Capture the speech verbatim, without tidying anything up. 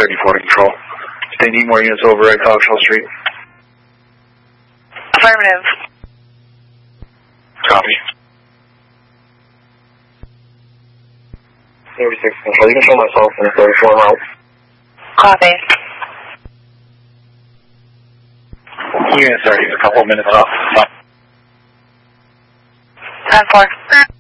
thirty-four to control. If they need more units over at Cogswell Street. Affirmative. Copy. thirty-six control. You can show myself in thirty-four route. Copy. Unit thirty is a couple of minutes off. ten four.